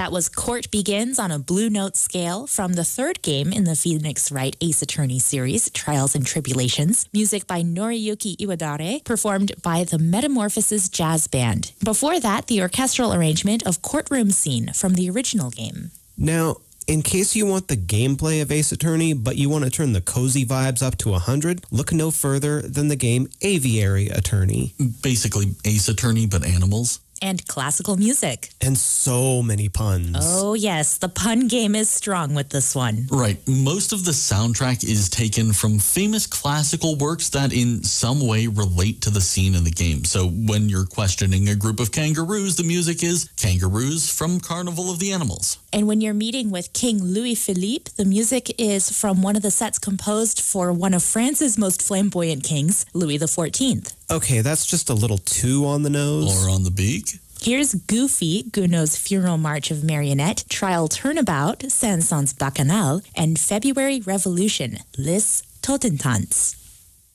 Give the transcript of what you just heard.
That was Court Begins on a Blue Note scale from the third game in the Phoenix Wright Ace Attorney series, Trials and Tribulations. Music by Noriyuki Iwadare, performed by the Metamorphosis Jazz Band. Before that, the orchestral arrangement of Courtroom Scene from the original game. Now, in case you want the gameplay of Ace Attorney, but you want to turn the cozy vibes up to 100, look no further than the game Aviary Attorney. Basically Ace Attorney, but animals. And classical music. And so many puns. Oh yes, the pun game is strong with this one. Right. Most of the soundtrack is taken from famous classical works that in some way relate to the scene in the game. So when you're questioning a group of kangaroos, the music is Kangaroos from Carnival of the Animals. And when you're meeting with King Louis Philippe, the music is from one of the sets composed for one of France's most flamboyant kings, Louis XIV. Okay, that's just a little too on the nose. Or on the beak. Here's Goofy, Gounod's Funeral March of Marionette, Trial Turnabout, Saint-Saëns Bacchanal, and February Revolution, Les Totentanz.